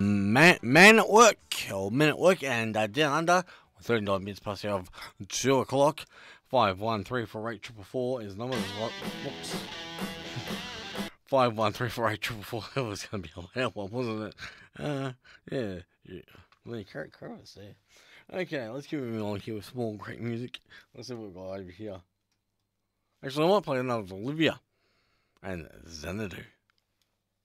Man at Work, or Men at Work, and Down Under, 39 minutes past the hour of 2 o'clock. 51348444 is the number. Whoops. 51348444. It was going to be a loud one, wasn't it? Yeah. Lenny Kravitz there. Okay, let's keep moving on here with some more great music. Let's see what we've got over here. Actually, I might play another Olivia and Xanadu.